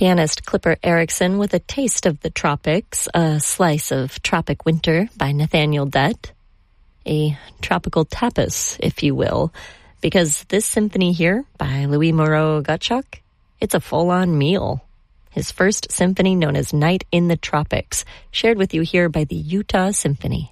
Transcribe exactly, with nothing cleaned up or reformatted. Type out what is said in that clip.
pianist Clipper Erickson with a taste of the tropics, a slice of Tropic Winter by Nathaniel Dett. A tropical tapas, if you will, because this symphony here by Louis Moreau Gottschalk, it's a full-on meal. His first symphony known as Night in the Tropics, shared with you here by the Utah Symphony.